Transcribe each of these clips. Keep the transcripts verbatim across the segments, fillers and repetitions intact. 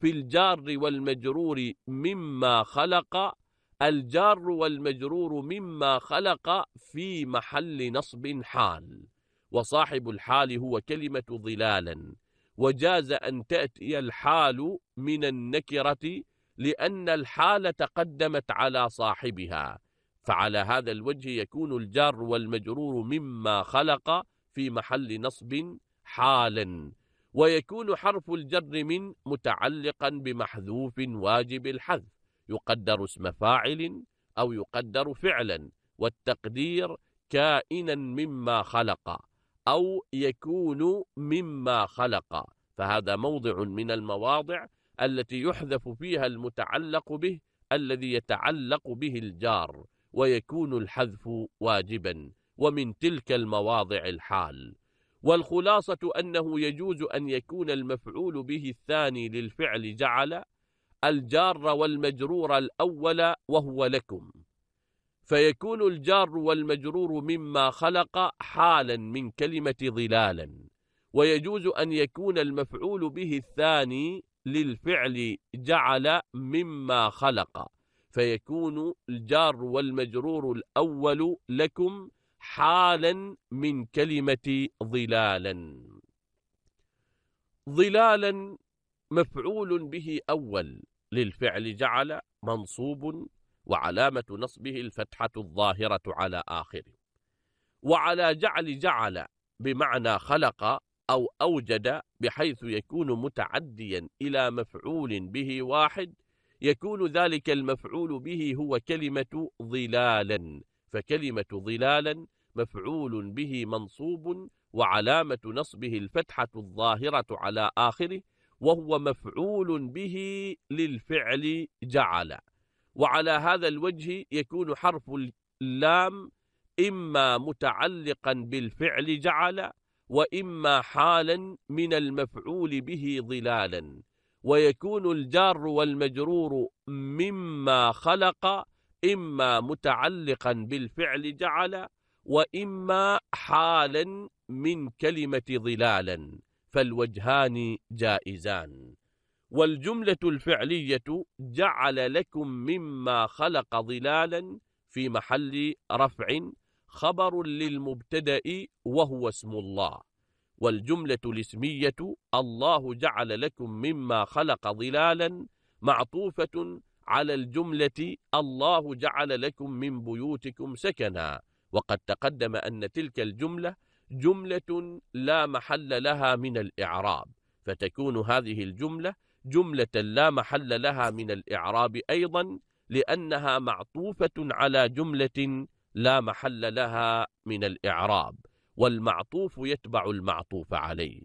في الجار والمجرور مما خلق، الجار والمجرور مما خلق في محل نصب حال، وصاحب الحال هو كلمة ظلالا، وجاز أن تأتي الحال من النكرة لأن الحال تقدمت على صاحبها، فعلى هذا الوجه يكون الجار والمجرور مما خلق في محل نصب حالا، ويكون حرف الجر من متعلقا بمحذوف واجب الحذف، يقدر اسم فاعل أو يقدر فعلا، والتقدير كائنا مما خلق أو يكون مما خلق، فهذا موضع من المواضع التي يحذف فيها المتعلق به الذي يتعلق به الجار، ويكون الحذف واجبا، ومن تلك المواضع الحال. والخلاصة أنه يجوز أن يكون المفعول به الثاني للفعل جعل الجار والمجرور الأول وهو لكم، فيكون الجار والمجرور مما خلق حالا من كلمة ظلالا، ويجوز أن يكون المفعول به الثاني للفعل جعل مما خلق، فيكون الجار والمجرور الأول لكم حالا من كلمة ظلالا. ظلالا مفعول به أول للفعل جعل منصوب، وعلامة نصبه الفتحة الظاهرة على آخره، وعلى جعل جعل بمعنى خلق أو أوجد، بحيث يكون متعديا إلى مفعول به واحد، يكون ذلك المفعول به هو كلمة ظلالا، فكلمة ظلالا مفعول به منصوب، وعلامة نصبه الفتحة الظاهرة على آخره، وهو مفعول به للفعل جعل. وعلى هذا الوجه يكون حرف اللام إما متعلقا بالفعل جعل، وإما حالا من المفعول به ظلالا، ويكون الجار والمجرور مما خلق إما متعلقا بالفعل جعل، وإما حالا من كلمة ظلالا، فالوجهان جائزان. والجملة الفعلية جعل لكم مما خلق ظلالا في محل رفع خبر للمبتدأ وهو اسم الله، والجملة الاسمية الله جعل لكم مما خلق ظلالا معطوفة على الجملة الله جعل لكم من بيوتكم سكنا، وقد تقدم أن تلك الجملة جملة لا محل لها من الإعراب، فتكون هذه الجملة جملة لا محل لها من الإعراب أيضا، لأنها معطوفة على جملة لا محل لها من الإعراب، والمعطوف يتبع المعطوف عليه.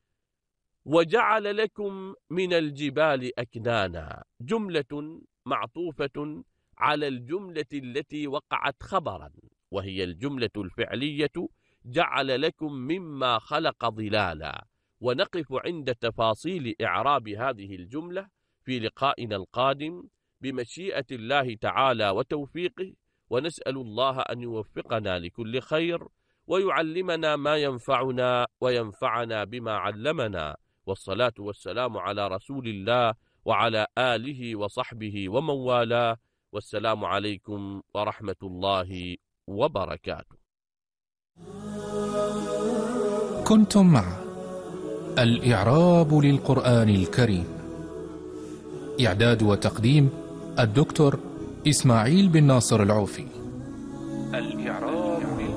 وجعل لكم من الجبال أكنانا جملة معطوفة على الجملة التي وقعت خبرا، وهي الجملة الفعلية جعل لكم مما خلق ظلالا، ونقف عند تفاصيل إعراب هذه الجملة في لقائنا القادم بمشيئة الله تعالى وتوفيقه، ونسأل الله أن يوفقنا لكل خير، ويعلمنا ما ينفعنا وينفعنا بما علمنا، والصلاة والسلام على رسول الله وعلى آله وصحبه ومن والاه، والسلام عليكم ورحمة الله وبركاته. كنتم مع الإعراب للقرآن الكريم، إعداد وتقديم الدكتور إسماعيل بن ناصر العوفي. الإعراب